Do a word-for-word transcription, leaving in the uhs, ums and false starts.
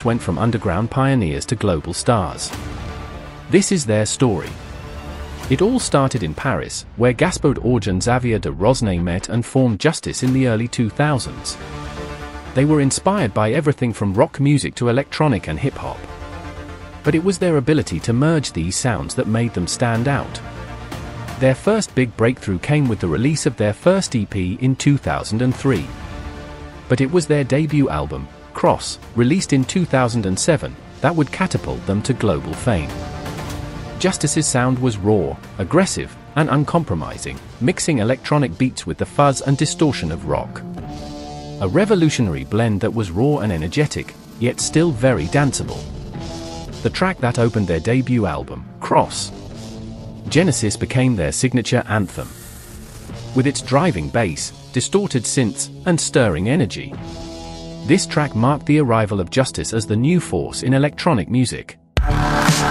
went from underground pioneers to global stars. This is their story. It all started in Paris, where Gaspard Orge and Xavier de Rosnay met and formed Justice in the early two thousands. They were inspired by everything from rock music to electronic and hip-hop. But it was their ability to merge these sounds that made them stand out. Their first big breakthrough came with the release of their first E P in two thousand three. But it was their debut album, Cross, released in two thousand seven, that would catapult them to global fame. Justice's sound was raw, aggressive, and uncompromising, mixing electronic beats with the fuzz and distortion of rock. A revolutionary blend that was raw and energetic, yet still very danceable. The track that opened their debut album, Cross, Genesis, became their signature anthem. With its driving bass, distorted synths, and stirring energy, this track marked the arrival of Justice as the new force in electronic music.